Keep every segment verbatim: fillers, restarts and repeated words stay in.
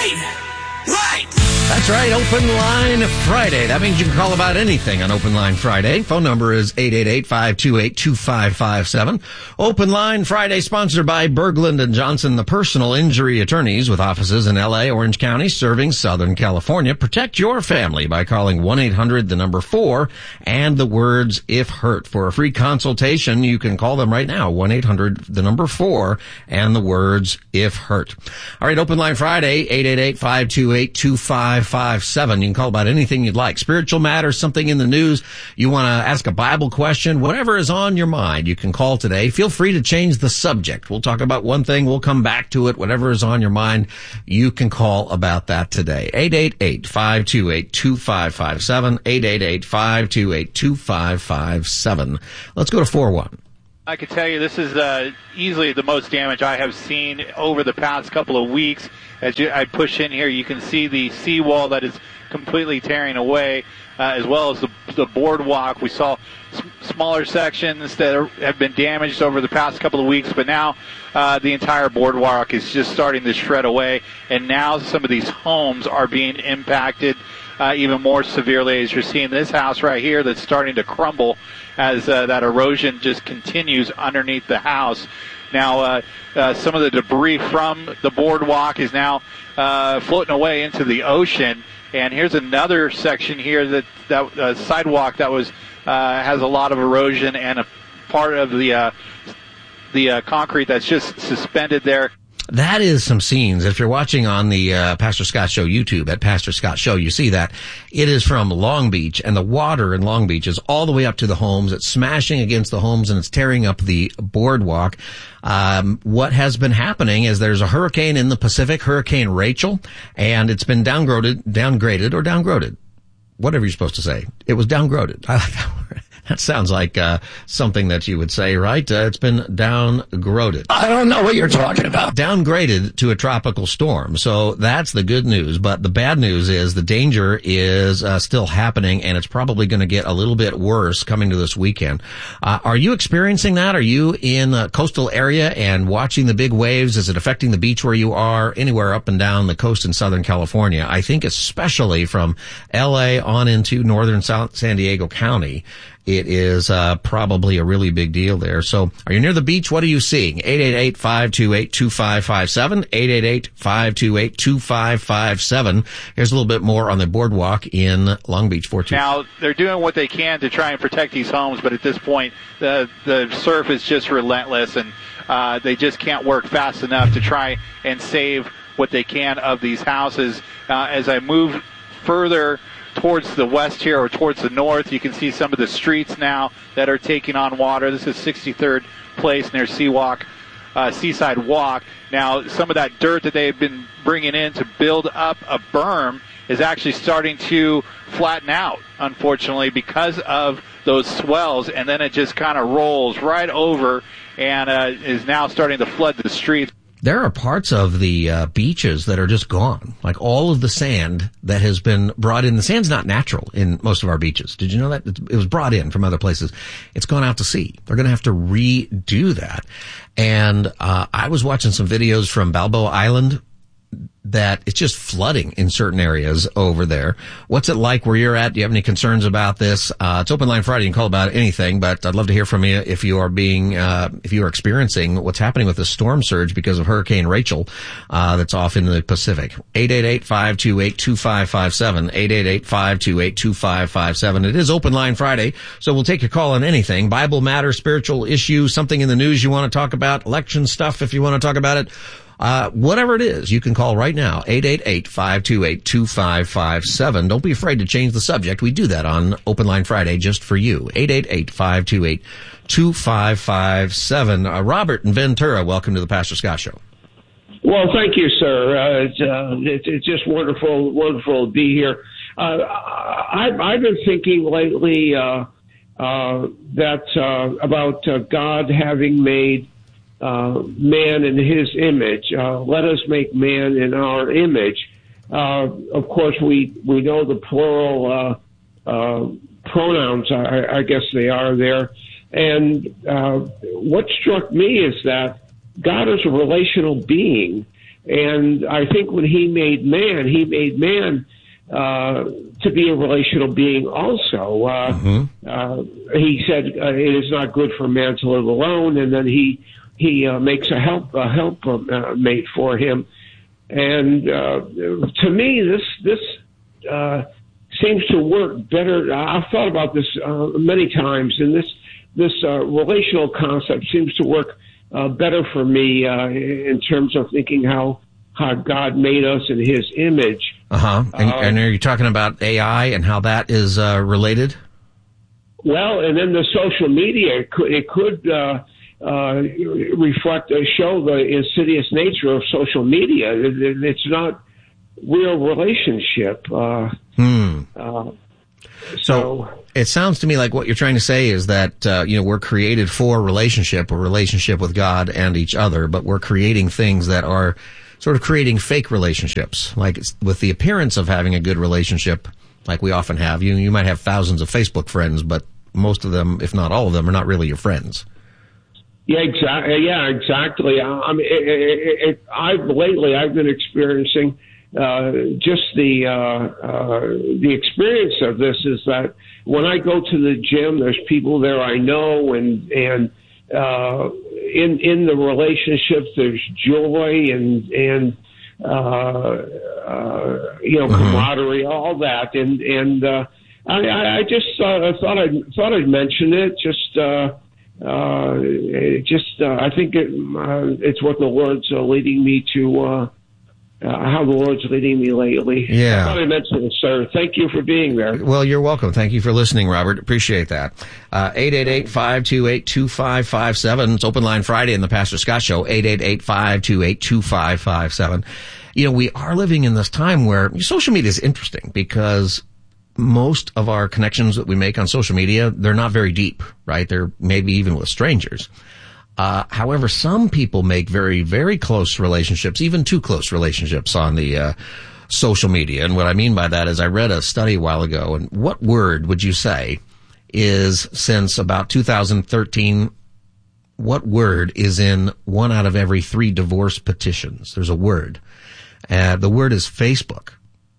right. Right. That's right, Open Line Friday. That means you can call about anything on Open Line Friday. Phone number is eight eight eight, five two eight, two five five seven. Open Line Friday sponsored by Berglund and Johnson, the personal injury attorneys with offices in L A, Orange County, serving Southern California. Protect your family by calling one eight hundred, the number four, and the words if hurt. For a free consultation, you can call them right now, one eight hundred, the number four, and the words if hurt. All right, Open Line Friday, eight eight eight, five two eight, two five five seven. You can call about anything you'd like. Spiritual matters, something in the news. You want to ask a Bible question, whatever is on your mind, you can call today. Feel free to change the subject. We'll talk about one thing. We'll come back to it. Whatever is on your mind, you can call about that today. eight eight eight, five two eight, two five five seven. eight eight eight, five two eight, two five five seven. Let's go to four one. I can tell you this is uh, easily the most damage I have seen over the past couple of weeks. As you, I push in here, you can see the seawall that is completely tearing away, uh, as well as the, the boardwalk. We saw s- smaller sections that are, have been damaged over the past couple of weeks, but now uh, the entire boardwalk is just starting to shred away, and now some of these homes are being impacted uh, even more severely, as you're seeing this house right here that's starting to crumble as uh, that erosion just continues underneath the house. Now, uh, uh, some of the debris from the boardwalk is now uh, floating away into the ocean. And here's another section here that that uh, sidewalk that was uh, has a lot of erosion, and a part of the uh, the uh, concrete that's just suspended there. That is some scenes. If you're watching on the uh, Pastor Scott Show YouTube at Pastor Scott Show, you see that. It is from Long Beach, and the water in Long Beach is all the way up to the homes. It's smashing against the homes, and it's tearing up the boardwalk. Um, what has been happening is there's a hurricane in the Pacific, Hurricane Rachel, and it's been downgraded, downgraded or downgraded. Whatever you're supposed to say. It was downgraded. I like that word. That sounds like uh something that you would say, right? Uh, it's been downgraded. I don't know what you're talking about. Downgraded to a tropical storm. So that's the good news. But the bad news is the danger is uh, still happening, and it's probably going to get a little bit worse coming to this weekend. Uh, are you experiencing that? Are you in a coastal area and watching the big waves? Is it affecting the beach where you are, anywhere up and down the coast in Southern California? I think especially from L A on into northern South San Diego County, it is uh probably a really big deal there. So are you near the beach? What are you seeing? eight eight eight, five two eight, two five five seven. eight eight eight, five two eight, two five five seven. Here's a little bit more on the boardwalk in Long Beach. four two. Now, they're doing what they can to try and protect these homes, but at this point, the the surf is just relentless, and uh they just can't work fast enough to try and save what they can of these houses. Uh, as I move further towards the west here, or towards the north, you can see some of the streets now that are taking on water. This is sixty-third Place near Seawalk, uh, Seaside Walk. Now, some of that dirt that they've been bringing in to build up a berm is actually starting to flatten out, unfortunately, because of those swells, and then it just kind of rolls right over and uh, is now starting to flood the streets. There are parts of the uh, beaches that are just gone. Like all of the sand that has been brought in. The sand's not natural in most of our beaches. Did you know that? It was brought in from other places. It's gone out to sea. They're going to have to redo that. And uh I was watching some videos from Balboa Island that it's just flooding in certain areas over there. What's it like where you're at? Do you have any concerns about this? Uh, it's Open Line Friday. You can call about anything, but I'd love to hear from you if you are being, uh, if you are experiencing what's happening with the storm surge because of Hurricane Rachel, uh, that's off in the Pacific. eight eight eight, five two eight, two five five seven. eight eight eight, five two eight, two five five seven. It is Open Line Friday, so we'll take your call on anything. Bible matters, spiritual issues, something in the news you want to talk about, election stuff if you want to talk about it. Uh, whatever it is, you can call right now, eight eight eight, five two eight, two five five seven. Don't be afraid to change the subject. We do that on Open Line Friday just for you. eight eight eight, five two eight, two five five seven. Uh, Robert in Ventura, welcome to the Pastor Scott Show. Well, thank you, sir. Uh, it's, uh, it's, it's just wonderful, wonderful to be here. Uh, I, I've been thinking lately uh, uh, that uh, about uh, God having made Uh, man in his image. Uh, let us make man in our image. Uh, of course, we, we know the plural uh, uh, pronouns, I, I guess they are there. And uh, what struck me is that God is a relational being. and I think when he made man, he made man uh, to be a relational being also. Uh, mm-hmm. uh, he said uh, it is not good for man to live alone, and then he he uh, makes a help a help uh, mate for him. And uh, to me, this this uh, seems to work better. I've thought about this uh, many times, and this this uh, relational concept seems to work uh, better for me uh, in terms of thinking how how God made us in His image. Uh-huh. And, uh, and are you talking about A I and how that is uh, related? Well, and then the social media, it could, it could uh, uh, reflect, uh, show the insidious nature of social media. It, it, it's not real relationship. Uh, hmm. Uh, so, so it sounds to me like what you're trying to say is that, uh, you know, we're created for relationship, a relationship with God and each other, but we're creating things that are sort of creating fake relationships, like it's with the appearance of having a good relationship, like we often have. You, you might have thousands of Facebook friends, but most of them, if not all of them, are not really your friends. Yeah, exactly. Yeah, exactly. I mean, it, it, it, I've lately I've been experiencing uh, just the uh, uh, the experience of this is that when I go to the gym, there's people there I know, and and uh, in in the relationships, there's joy and and uh, uh, you know, camaraderie, mm-hmm. all that, and and uh, I, I just uh, thought I thought I'd mention it. Just uh, uh, it just uh, I think it, uh, it's what the Lord's uh, leading me to. Uh, Uh, how the Lord's leading me lately. Yeah. I thought I mentioned it, sir. Thank you for being there. Well, you're welcome. Thank you for listening, Robert. Appreciate that. Uh, eight eight eight, five two eight, two five five seven. It's Open Line Friday in the Pastor Scott Show. eight eight eight, five two eight, two five five seven. You know, we are living in this time where social media is interesting because most of our connections that we make on social media, they're not very deep, right? They're maybe even with strangers. Uh, however, some people make very, very close relationships, even too close relationships on the, uh, social media. And what I mean by that is I read a study a while ago, and what word would you say is, since about two thousand thirteen, what word is in one out of every three divorce petitions? There's a word. Uh, the word is Facebook.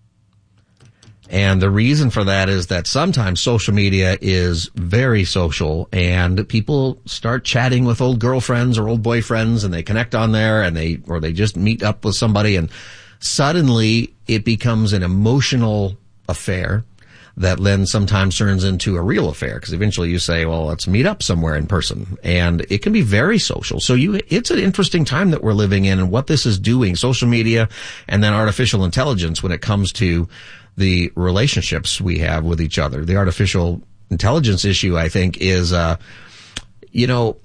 And the reason for that is that sometimes social media is very social, and people start chatting with old girlfriends or old boyfriends, and they connect on there, and they, or they just meet up with somebody, and suddenly it becomes an emotional affair that then sometimes turns into a real affair, because eventually you say, well, let's meet up somewhere in person. And it can be very social. So you, it's an interesting time that we're living in, and what this is doing, social media and then artificial intelligence, when it comes to the relationships we have with each other. The artificial intelligence issue, I think, is, uh, you know,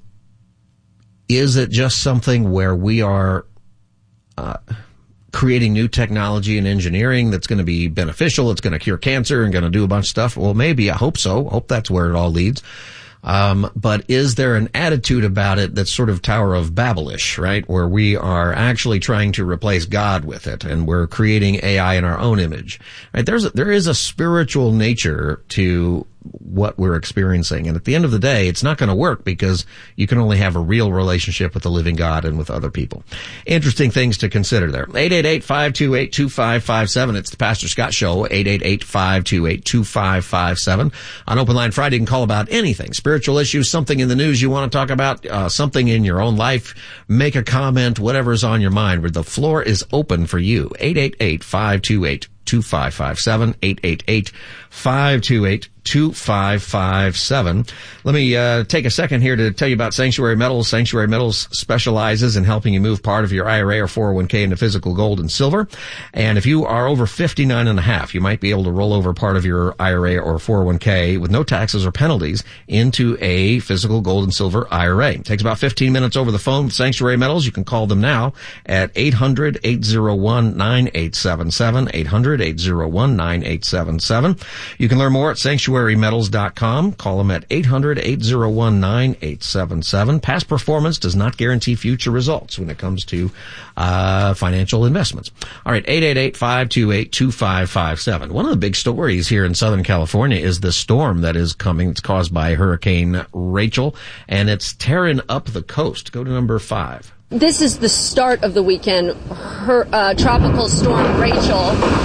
is it just something where we are, uh, creating new technology and engineering that's going to be beneficial? It's going to cure cancer and going to do a bunch of stuff. Well, maybe. I hope so. Hope that's where it all leads. Um, but is there an attitude about it that's sort of Tower of Babel-ish, right? Where we are actually trying to replace God with it, and we're creating A I in our own image, right? There's a, there is a spiritual nature to what we're experiencing. And at the end of the day, it's not going to work, because you can only have a real relationship with the living God and with other people. Interesting things to consider there. eight eight eight, five two eight, two five five seven. It's the Pastor Scott Show. eight eight eight, five two eight, two five five seven. On Open Line Friday, you can call about anything. Spiritual issues, something in the news you want to talk about, uh, something in your own life. Make a comment, whatever's on your mind. The floor is open for you. eight eight eight, five two eight, two five five seven. eight eight eight, five two eight, two five five seven. Let me uh take a second here to tell you about Sanctuary Metals. Sanctuary Metals specializes in helping you move part of your I R A or four oh one k into physical gold and silver. And if you are over fifty-nine and a half, you might be able to roll over part of your I R A or four oh one k with no taxes or penalties into a physical gold and silver I R A. It takes about fifteen minutes over the phone with Sanctuary Metals. You can call them now at eight hundred, eight oh one, nine eight seven seven, eight hundred, eight oh one, nine eight seven seven. You can learn more at sanctuary metals dot com. Call them at eight hundred, eight oh one, nine eight seven seven. Past performance does not guarantee future results when it comes to uh financial investments. All right, eight eight eight, five two eight, two five five seven. One of the big stories here in Southern California is the storm that is coming. It's caused by Hurricane Rachel, and it's tearing up the coast. Go to number five. This is the start of the weekend. Her, uh, Tropical Storm Rachel.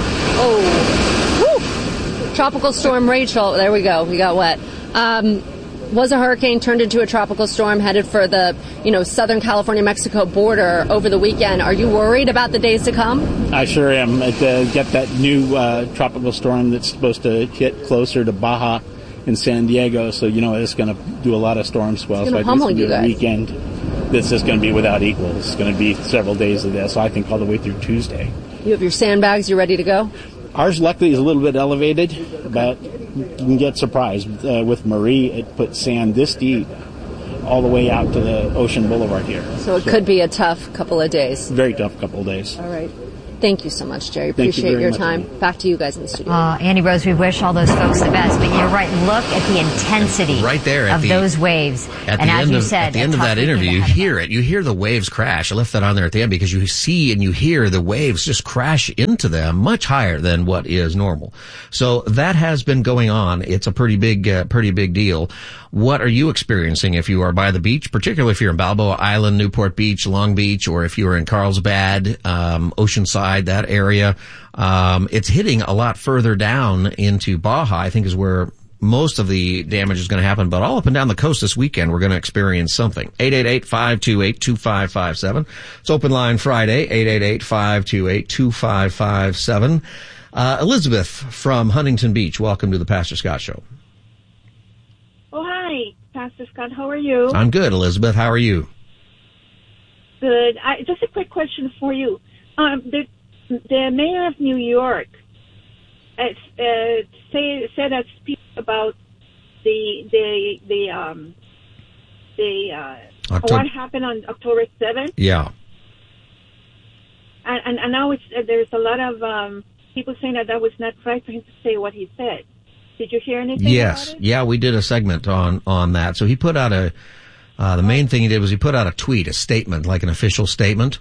Oh, woo! Tropical Storm Rachel. There we go. We got wet. Um, was a hurricane, turned into a tropical storm, headed for the, you know, Southern California-Mexico border over the weekend. Are you worried about the days to come? I sure am. To get that new uh, tropical storm that's supposed to hit closer to Baja in San Diego, so you know it's going to do a lot of storm swell. It's going to so pummel you a guys. Weekend. This is going to be without equal. It's going to be several days of this. I think all the way through Tuesday. You have your sandbags. You ready to go? Ours, luckily, is a little bit elevated, but you can get surprised. Uh, with Marie, it put sand this deep all the way out to the Ocean Boulevard here. So it so, could be a tough couple of days. Very tough couple of days. All right. Thank you so much, Jerry. Thank Appreciate you your much, time. Andy. Back to you guys in the studio. Uh, Andy Rose, we wish all those folks the best. But you're right. Look at the intensity right there at of the, those waves. At and the as end you of, said, at the end of that interview, you hear it. You hear the waves crash. I left that on there at the end because you see and you hear the waves just crash into them much higher than what is normal. So that has been going on. It's a pretty big, uh, pretty big deal. What are you experiencing if you are by the beach, particularly if you're in Balboa Island, Newport Beach, Long Beach, or if you're in Carlsbad, um, Oceanside, that area? Um, it's hitting a lot further down into Baja, I think is where most of the damage is going to happen, but all up and down the coast this weekend, we're going to experience something. eight eight eight, five two eight, two five five seven. It's Open Line Friday, eight eight eight, five two eight, two five five seven. Uh, Elizabeth from Huntington Beach, welcome to the Pastor Scott Show. Oh, hi, Pastor Scott. How are you? I'm good, Elizabeth. How are you? Good. I, just a quick question for you. Um, the, the mayor of New York uh, uh, say, said a speech about the the the um the uh, October. what happened on October seventh. Yeah. And, and, and now it's, uh, there's a lot of um, people saying that that was not right for him to say what he said. Did you hear anything yes. about it? Yeah, we did a segment on, on that. So he put out a, uh, the main thing he did was he put out a tweet, a statement, like an official statement.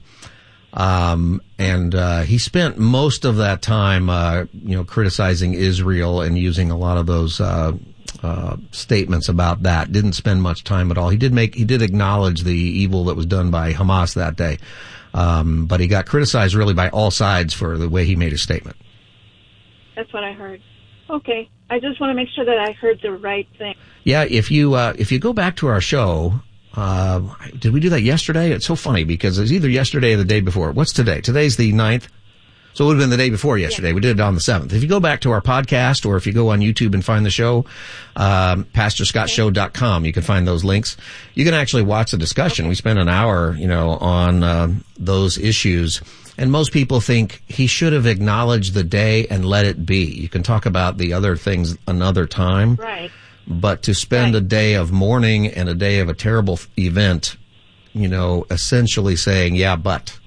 Um, and, uh, he spent most of that time, uh, you know, criticizing Israel and using a lot of those, uh, uh, statements about that. Didn't spend much time at all. He did make, he did acknowledge the evil that was done by Hamas that day. Um, but he got criticized really by all sides for the way he made his statement. That's what I heard. Okay. I just want to make sure that I heard the right thing. Yeah, if you uh, if you go back to our show, uh, did we do that yesterday? It's so funny because it's either yesterday or the day before. What's today? Today's the ninth. So it would have been the day before yesterday. Yeah. We did it on the seventh. If you go back to our podcast or if you go on YouTube and find the show, um, pastor scott show dot com, you can find those links. You can actually watch the discussion. Okay. We spent an hour, you know, on uh, those issues. And most people think he should have acknowledged the day and let it be. You can talk about the other things another time. Right. But to spend right. a day of mourning and a day of a terrible event, you know, essentially saying, yeah, but,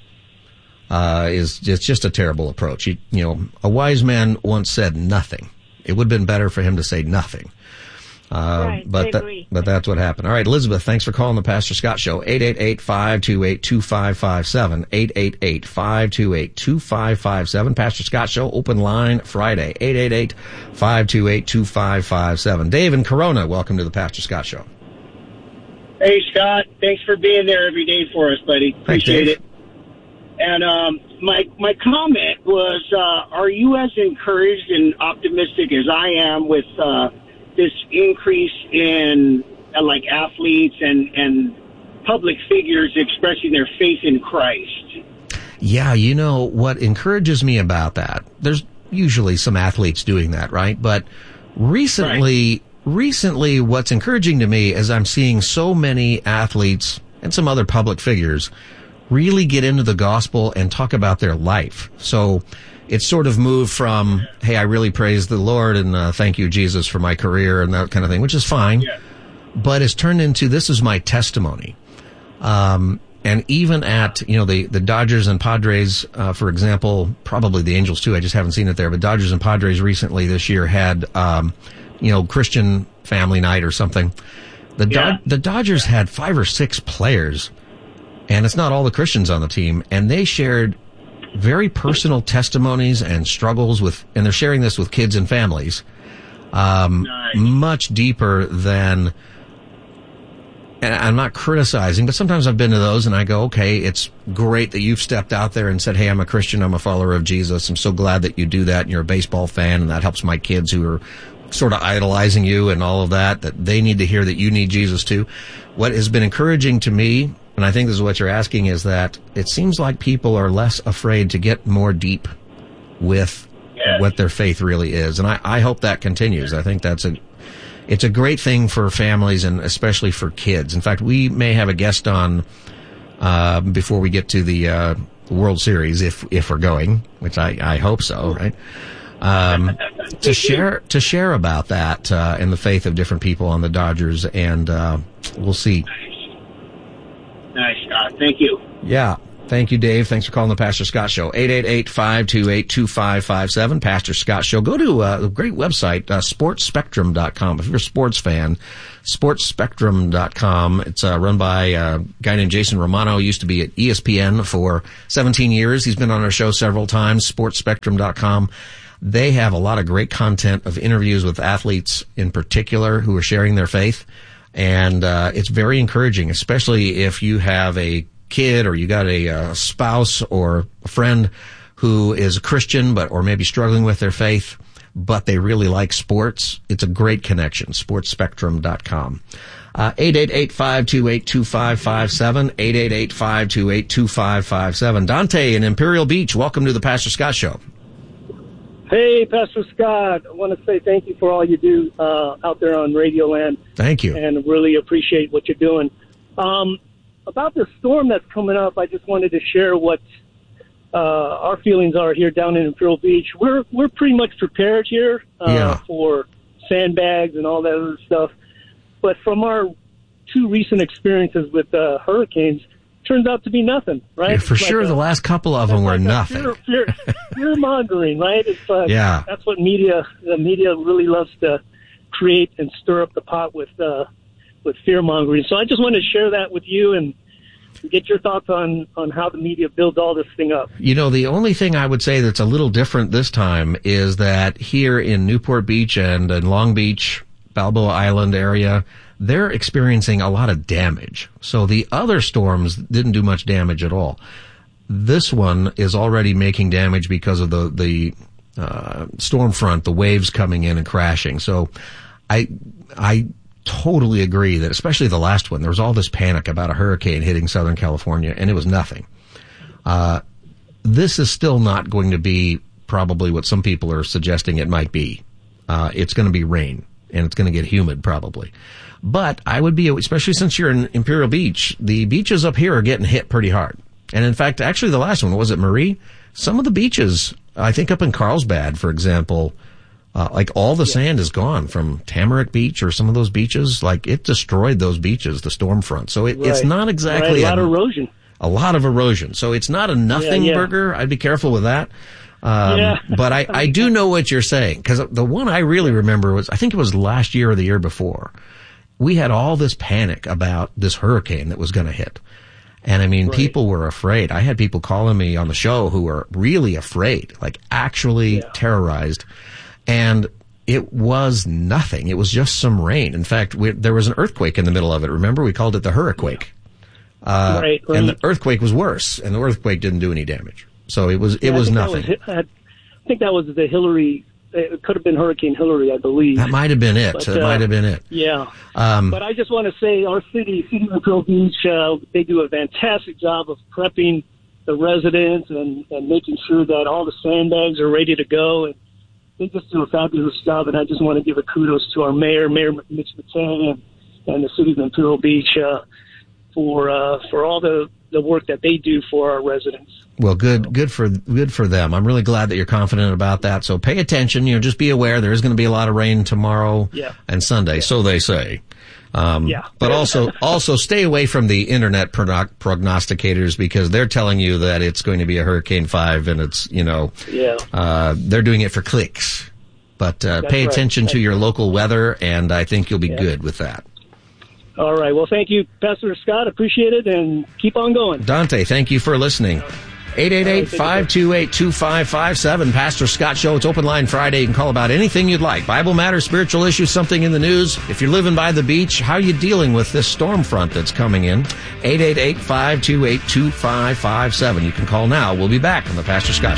uh, is it's just a terrible approach. You, you know, a wise man once said nothing. It would have been better for him to say nothing. Uh, right, but I that, agree. but that's what happened. All right, Elizabeth, thanks for calling the Pastor Scott Show. eight eight eight, five two eight, two five five seven. eight eight eight, five two eight, two five five seven. Pastor Scott Show, Open Line Friday. eight eight eight, five two eight, two five five seven. Dave in Corona, welcome to the Pastor Scott Show. Hey, Scott. Thanks for being there every day for us, buddy. Appreciate Dave. it. And um, my my comment was, uh, are you as encouraged and optimistic as I am with uh, this increase in uh, like athletes and, and public figures expressing their faith in Christ? Yeah, you know, what encourages me about that, there's usually some athletes doing that, right? But recently, right. recently what's encouraging to me is I'm seeing so many athletes and some other public figures really get into the gospel and talk about their life. So it's sort of moved from, hey, I really praise the Lord and uh, thank you, Jesus, for my career and that kind of thing, which is fine. Yeah. But it's turned into, this is my testimony. Um, and even at, you know, the, the Dodgers and Padres, uh, for example, probably the Angels too, I just haven't seen it there, but Dodgers and Padres recently this year had, um, you know, Christian family night or something. The, yeah. Do- the Dodgers had five or six players, and it's not all the Christians on the team, and they shared very personal testimonies and struggles with, and they're sharing this with kids and families, um, nice. much deeper than and I'm not criticizing, but sometimes I've been to those and I go, okay, it's great that you've stepped out there and said, hey, I'm a Christian, I'm a follower of Jesus. I'm so glad that you do that, and you're a baseball fan, and that helps my kids who are sort of idolizing you and all of that, that they need to hear that you need Jesus too. What has been encouraging to me, and I think this is what you're asking, is that it seems like people are less afraid to get more deep with yes. what their faith really is. And I, I hope that continues. I think that's a, it's a great thing for families and especially for kids. In fact, we may have a guest on, uh, before we get to the, uh, World Series, if, if we're going, which I, I hope so, right? Um, to share, to share about that, uh, and the faith of different people on the Dodgers, and, uh, we'll see. Nice. Nice, Scott. Thank you. Yeah. Thank you, Dave. Thanks for calling the Pastor Scott Show. eight eight eight, five two eight, two five five seven, Pastor Scott Show. Go to uh, a great website, uh, sports spectrum dot com. If you're a sports fan, sports spectrum dot com. It's uh, run by a guy named Jason Romano. He used to be at E S P N for seventeen years. He's been on our show several times, sports spectrum dot com. They have a lot of great content of interviews with athletes in particular who are sharing their faith. And uh, it's very encouraging, especially if you have a kid or you got a, a spouse or a friend who is a Christian but or maybe struggling with their faith, but they really like sports. It's a great connection, sports spectrum dot com. Uh, eight eight eight, five two eight, two five five seven, eight eight eight, five two eight, two five five seven. Dante in Imperial Beach, welcome to the Pastor Scott Show. Hey, Pastor Scott, I want to say thank you for all you do uh, out there on Radio Land. Thank you. And really appreciate what you're doing. Um, about the storm that's coming up, I just wanted to share what uh, our feelings are here down in Imperial Beach. We're we're pretty much prepared here uh, yeah. for sandbags and all that other stuff. But from our two recent experiences with uh, hurricanes, turns out to be nothing, right? Yeah, for it's sure, like the a, last couple of them were like nothing. Fear, fear, fear mongering, right? It's like, yeah. That's what media, the media really loves to create and stir up the pot with, uh, with fear mongering. So I just wanted to share that with you and get your thoughts on, on how the media builds all this thing up. You know, the only thing I would say that's a little different this time is that here in Newport Beach and in Long Beach, Balboa Island area, they're experiencing a lot of damage. So the other storms didn't do much damage at all. This one is already making damage because of the, the, uh, storm front, the waves coming in and crashing. So I, I totally agree that, especially the last one, there was all this panic about a hurricane hitting Southern California, and it was nothing. Uh, this is still not going to be probably what some people are suggesting it might be. Uh, it's going to be rain, and it's going to get humid probably. But I would be, especially since you're in Imperial Beach, the beaches up here are getting hit pretty hard. And in fact, actually the last one, was it Marie? Some of the beaches, I think up in Carlsbad, for example, uh, like all the yeah. sand is gone from Tamarack Beach or some of those beaches. Like it destroyed those beaches, the storm front. So it, right. it's not exactly right. a lot a, of erosion. A lot of erosion. So it's not a nothing yeah, yeah. burger. I'd be careful with that. Um, yeah. but I, I do know what you're saying, because the one I really remember was, I think it was last year or the year before. We had all this panic about this hurricane that was going to hit. And I mean, right. people were afraid. I had people calling me on the show who were really afraid, like actually yeah. terrorized. And it was nothing. It was just some rain. In fact, we, there was an earthquake in the middle of it. Remember, we called it the hurricane. Uh, right, right. And the earthquake was worse, and the earthquake didn't do any damage. So it was, it yeah, was nothing. Was, I think that was the Hillary. It could have been Hurricane Hillary, I believe. That might have been it. But, that uh, might have been it. Yeah. Um, but I just want to say our city, City of Imperial Beach, uh, they do a fantastic job of prepping the residents and, and making sure that all the sandbags are ready to go. And they just do a fabulous job. And I just want to give a kudos to our mayor, Mayor Mitch McCann, and, and the City of Imperial Beach uh, for uh, for all the, the work that they do for our residents. Well, good, good for, good for them. I'm really glad that you're confident about that. So pay attention, you know, just be aware there is going to be a lot of rain tomorrow yeah. and Sunday. Yeah. So they say. Um, yeah. but also, also stay away from the internet progn- prognosticators, because they're telling you that it's going to be a Hurricane five and it's, you know, yeah. uh, they're doing it for clicks. But, uh, pay right. attention That's to your right. local weather, and I think you'll be yeah. good with that. All right. Well, thank you, Pastor Scott. Appreciate it, and keep on going. Dante, thank you for listening. eight eight eight, five two eight, two five five seven. Pastor Scott Show. It's Open Line Friday. You can call about anything you'd like. Bible matters, spiritual issues, something in the news. If you're living by the beach, how are you dealing with this storm front that's coming in? eight eight eight, five two eight, two five five seven. You can call now. We'll be back on the Pastor Scott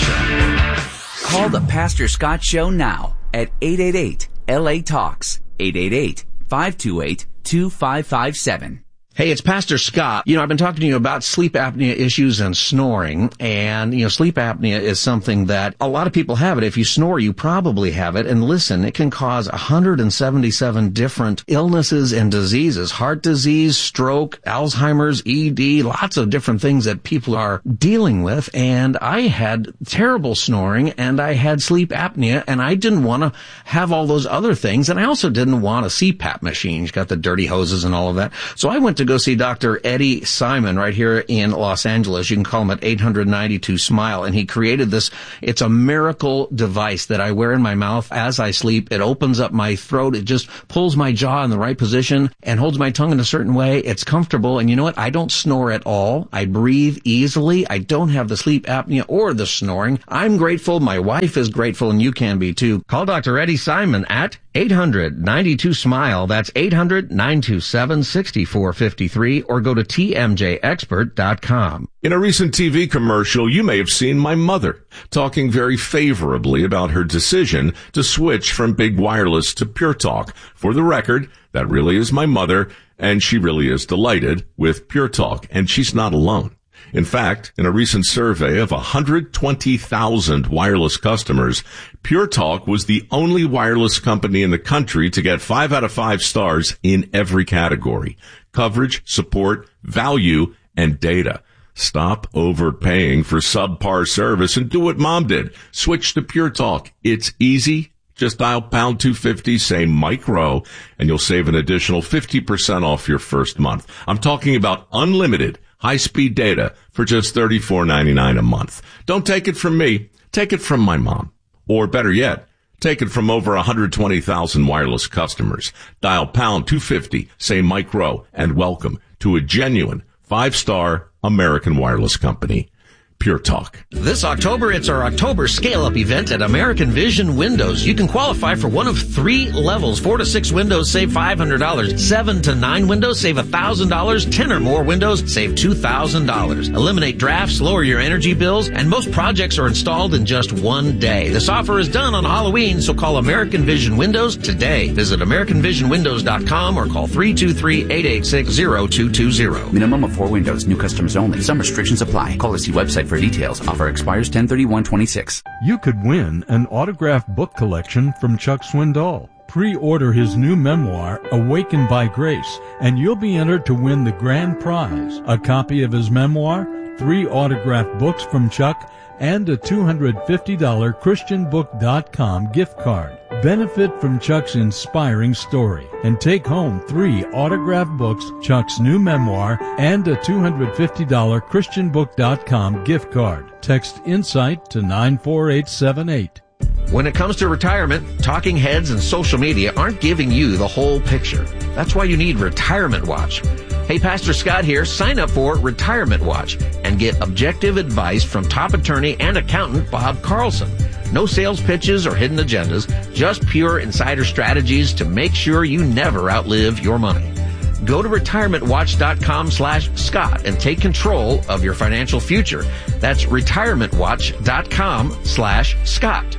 Show. Call the Pastor Scott Show now at eight eight eight, L A Talks. eight eight eight, five two eight, two five five seven. Hey, it's Pastor Scott. You know, I've been talking to you about sleep apnea issues and snoring. And, you know, sleep apnea is something that a lot of people have it. If you snore, you probably have it. And listen, it can cause one hundred seventy-seven different illnesses and diseases. Heart disease, stroke, Alzheimer's, E D, lots of different things that people are dealing with. And I had terrible snoring and I had sleep apnea and I didn't want to have all those other things. And I also didn't want a C PAP machine. You've got the dirty hoses and all of that. So I went to to go see Doctor Eddie Simon right here in Los Angeles. You can call him at eight hundred ninety-two SMILE. And he created this. It's a miracle device that I wear in my mouth as I sleep. It opens up my throat. It just pulls my jaw in the right position and holds my tongue in a certain way. It's comfortable. And you know what? I don't snore at all. I breathe easily. I don't have the sleep apnea or the snoring. I'm grateful. My wife is grateful, and you can be too. Call Doctor Eddie Simon at eight hundred ninety-two SMILE. That's eight hundred, nine two seven, six four five three, or go to T M J expert dot com. In a recent T V commercial, you may have seen my mother talking very favorably about her decision to switch from Big Wireless to Pure Talk. For the record, that really is my mother, and she really is delighted with Pure Talk, and she's not alone. In fact, in a recent survey of one hundred twenty thousand wireless customers, Pure Talk was the only wireless company in the country to get five out of five stars in every category: coverage, support, value, and data. Stop overpaying for subpar service and do what Mom did. Switch to Pure Talk. It's easy. Just dial pound two fifty, say Mike Rowe, and you'll save an additional fifty percent off your first month. I'm talking about unlimited high-speed data for just thirty-four ninety-nine a month. Don't take it from me. Take it from my mom. Or better yet, take it from over one hundred twenty thousand wireless customers. Dial pound two fifty, say Mike Rowe, and welcome to a genuine five-star American wireless company. Pure Talk. This October, it's our October Scale-Up event at American Vision Windows. You can qualify for one of three levels. Four to six windows, save five hundred dollars. Seven to nine windows, save one thousand dollars. Ten or more windows, save two thousand dollars. Eliminate drafts, lower your energy bills, and most projects are installed in just one day. This offer is done on Halloween, so call American Vision Windows today. Visit American Vision Windows dot com or call three two three, eight eight six, zero two two zero. Minimum of four windows. New customers only. Some restrictions apply. Call or see website for details. Offer expires ten thirty-one twenty-six. You could win an autographed book collection from Chuck Swindoll. Pre-order his new memoir, Awakened by Grace, and you'll be entered to win the grand prize, a copy of his memoir, three autographed books from Chuck, and a two hundred fifty dollars Christian book dot com gift card. Benefit from Chuck's inspiring story and take home three autographed books, Chuck's new memoir, and a two hundred fifty dollars Christian book dot com gift card. Text INSIGHT to nine four eight seven eight. When it comes to retirement, talking heads and social media aren't giving you the whole picture. That's why you need Retirement Watch. Hey, Pastor Scott here. Sign up for Retirement Watch and get objective advice from top attorney and accountant Bob Carlson. No sales pitches or hidden agendas, just pure insider strategies to make sure you never outlive your money. Go to retirement watch dot com slash Scott and take control of your financial future. That's retirement watch dot com slash Scott.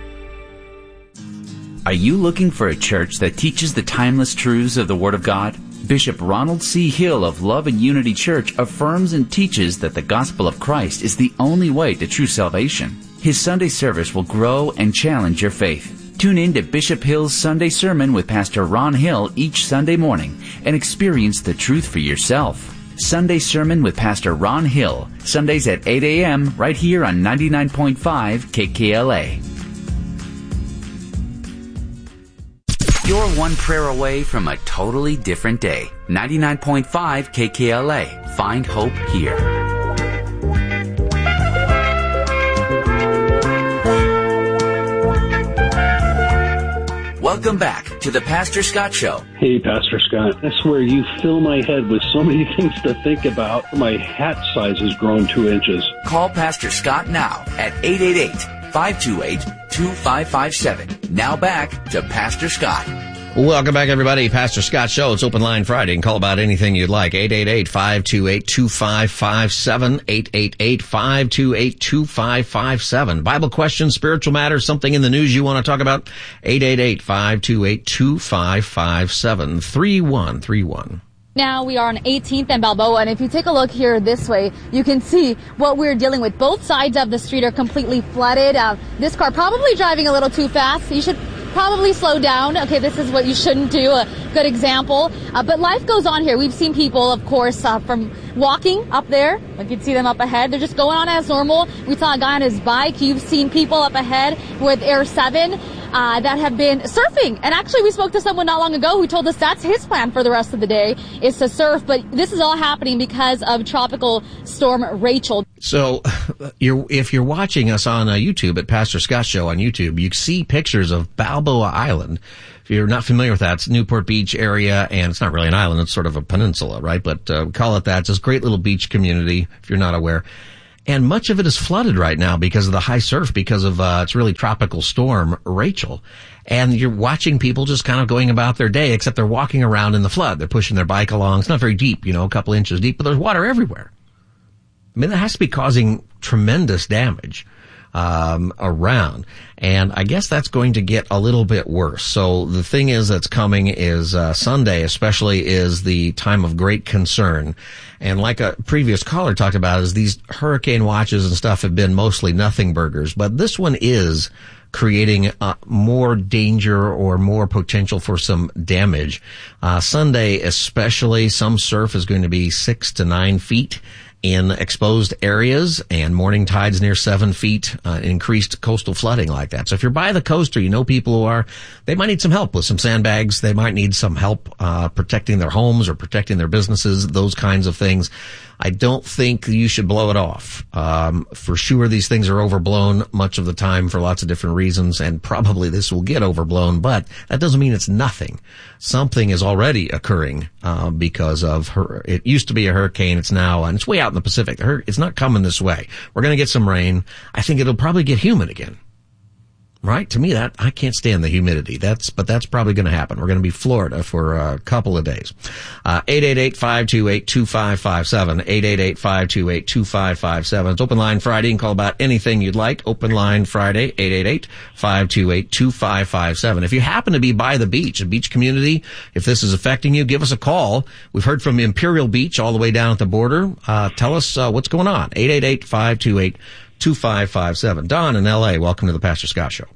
Are you looking for a church that teaches the timeless truths of the Word of God? Bishop Ronald C. Hill of Love and Unity Church affirms and teaches that the gospel of Christ is the only way to true salvation. His Sunday service will grow and challenge your faith. Tune in to Bishop Hill's Sunday Sermon with Pastor Ron Hill each Sunday morning and experience the truth for yourself. Sunday Sermon with Pastor Ron Hill, Sundays at eight a.m. right here on ninety-nine point five K K L A. You're one prayer away from a totally different day. ninety-nine point five K K L A. Find hope here. Welcome back to the Pastor Scott Show. Hey, Pastor Scott. I swear you fill my head with so many things to think about. My hat size has grown two inches. Call Pastor Scott now at eight eight eight, five two eight, two five five seven. Now back to Pastor Scott. Welcome back, everybody. Pastor Scott Show. It's Open Line Friday. You can call about anything you'd like. eight eight eight, five two eight, two five five seven. eight eight eight, five two eight, two five five seven. Bible questions, spiritual matters, something in the news you want to talk about. eight eight eight, five two eight, two five five seven. three one three one. Now we are on eighteenth and Balboa, and if you take a look here this way, you can see what we're dealing with. Both sides of the street are completely flooded. Uh, this car probably driving a little too fast. You should probably slow down. Okay, this is what you shouldn't do. A good example. Uh, but life goes on here. We've seen people, of course, uh, from walking up there. You can see them up ahead. They're just going on as normal. We saw a guy on his bike. You've seen people up ahead with Air seven. Uh, that have been surfing. And actually we spoke to someone not long ago who told us that's his plan for the rest of the day is to surf. But this is all happening because of Tropical Storm Rachel. So you're, if you're watching us on uh, YouTube at Pastor Scott Show on YouTube, you see pictures of Balboa Island. If you're not familiar with that, it's Newport Beach area, and it's not really an island. It's sort of a peninsula, right? But uh, we call it that. It's this great little beach community, if you're not aware. And much of it is flooded right now because of the high surf, because of, uh, it's really Tropical Storm Rachel. And you're watching people just kind of going about their day, except they're walking around in the flood. They're pushing their bike along. It's not very deep, you know, a couple inches deep, but there's water everywhere. I mean, that has to be causing tremendous damage, um, around. And I guess that's going to get a little bit worse. So the thing is that's coming is, uh, Sunday especially is the time of great concern. And like a previous caller talked about is these hurricane watches and stuff have been mostly nothing burgers, but this one is creating uh, more danger or more potential for some damage. Uh, Sunday especially, some surf is going to be six to nine feet in exposed areas, and morning tides near seven feet, uh, increased coastal flooding like that. So if you're by the coast or you know people who are, they might need some help with some sandbags. They might need some help, uh, protecting their homes or protecting their businesses, those kinds of things. I don't think you should blow it off. Um, for sure these things are overblown much of the time for lots of different reasons, and probably this will get overblown, but that doesn't mean it's nothing. Something is already occurring, uh, because of her, it used to be a hurricane, it's now, and it's way out in the Pacific. It's not coming this way. We're gonna get some rain. I think it'll probably get humid again. Right? To me, that, I can't stand the humidity. That's, but that's probably going to happen. We're going to be Florida for a couple of days. Uh, eight eight eight, five two eight, two five five seven. eight eight eight, five two eight, two five five seven. It's Open Line Friday. You can call about anything you'd like. Open Line Friday, eight eight eight, five two eight, two five five seven. If you happen to be by the beach, a beach community, if this is affecting you, give us a call. We've heard from Imperial Beach all the way down at the border. Uh, tell us, uh, what's going on. eight eight eight, five two eight, two five five seven. Don in L A, welcome to the Pastor Scott Show.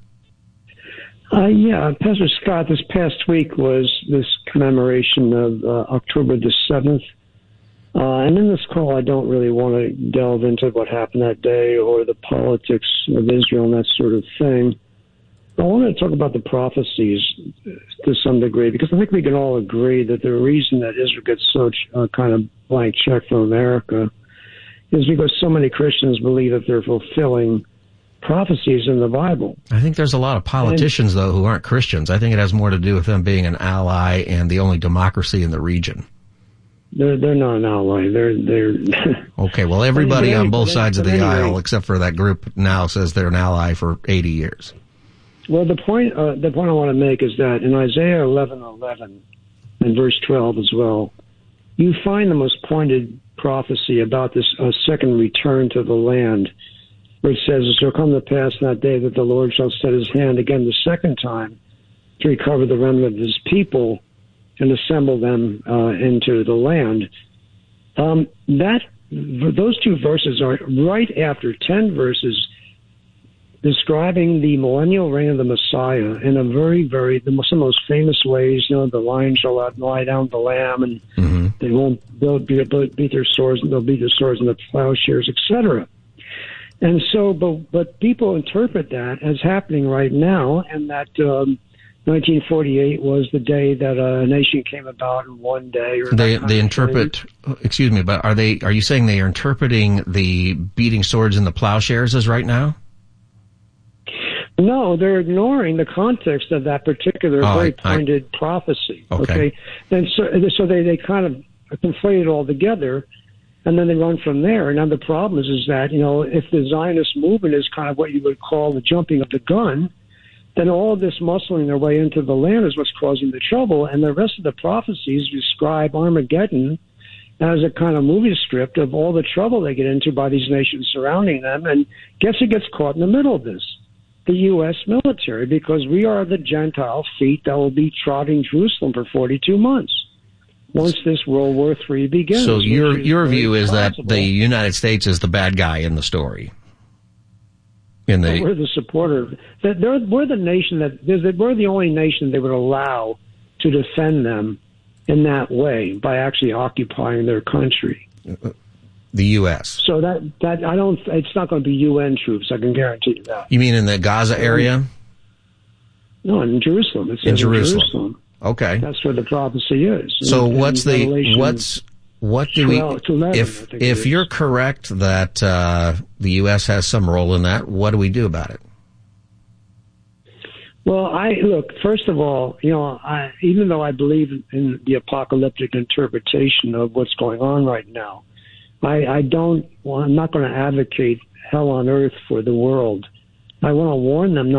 Uh, yeah, Pastor Scott, this past week was this commemoration of uh, October the seventh. Uh, and in this call, I don't really want to delve into what happened that day or the politics of Israel and that sort of thing. I want to talk about the prophecies to some degree, because I think we can all agree that the reason that Israel gets such a kind of blank check from America is because so many Christians believe that they're fulfilling prophecies in the Bible. I think there's a lot of politicians, and, though, who aren't Christians. I think it has more to do with them being an ally and the only democracy in the region. They're they're not an ally. They're they're okay. Well, everybody on both sides of the anyway, aisle, except for that group now, says they're an ally for eighty years. Well, the point uh, the point I want to make is that in Isaiah eleven eleven and verse twelve as well, you find the most pointed prophecy about this uh, second return to the land, where it says, "It shall come to pass in that day that the Lord shall set his hand again the second time to recover the remnant of his people and assemble them uh, into the land." Um, that those two verses are right after ten verses describing the millennial reign of the Messiah in a very, very, the most, some of the most famous ways. You know, the lion shall lie down with the lamb, and mm-hmm. they won't they'll beat, beat their swords, and they'll beat their swords and the plowshares, et cetera. And so, but, but people interpret that as happening right now, and that um, nineteen forty-eight was the day that a nation came about in one day. Or they they interpret. Excuse me, but are they? Are you saying they are interpreting the beating swords and the plowshares as right now? No, they're ignoring the context of that particular Oh, very I- I- pointed prophecy. Okay. And so, so they, they kind of conflate it all together, and then they run from there. Now the problem is, is that, you know, if the Zionist movement is kind of what you would call the jumping of the gun, then all of this muscling their way into the land is what's causing the trouble. And the rest of the prophecies describe Armageddon as a kind of movie script of all the trouble they get into by these nations surrounding them. And guess who gets caught in the middle of this? The U S military, because we are the Gentile feet that will be trotting Jerusalem for forty-two months once this World War Three begins. So your which is your very view is that possible. the United States is the bad guy in the story. In the we're the supporter. That they're, we're the nation that we're the only nation they would allow to defend them in that way by actually occupying their country. The U S. So that that I don't. It's not going to be U N troops. I can guarantee you that. You mean in the Gaza area? No, in Jerusalem. It's In Jerusalem. Okay. That's where the prophecy is. So In- what's in the Revelation what's what do we twelve to eleven, I if think it if is. you're correct that uh, the U S has some role in that, what do we do about it? Well, I look. First of all, you know, I, even though I believe in the apocalyptic interpretation of what's going on right now, I, I don't. Well, I'm not going to advocate hell on earth for the world. I want to warn them not